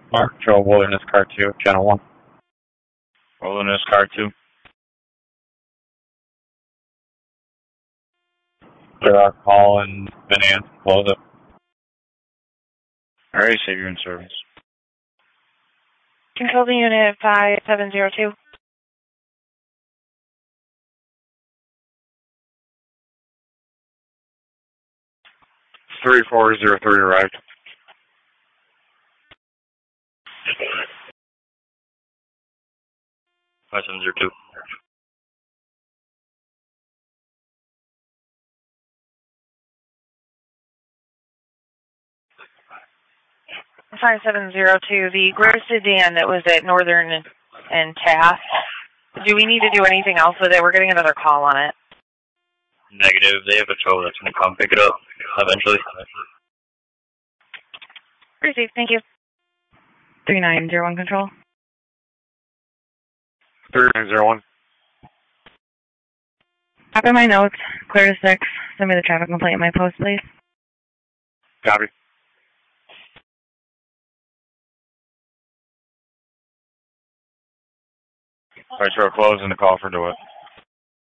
Mark Joe Wilderness Car 2, Channel 1. Wilderness Car 2. There are call and finance, close it. Alright, save your in service. Control the unit 5702. 3403 arrived. Five 702. Five 5702. The gray sedan that was at Northern and Taft. Do we need to do anything else with it? We're getting another call on it. Negative. They have a tow that's going to come pick it up eventually. Received. Thank you. 3901 Control. 3901. Copy my notes. Clear to 6. Send me the traffic complaint at my post, please. Copy. Alright, so we're closing the call for do it.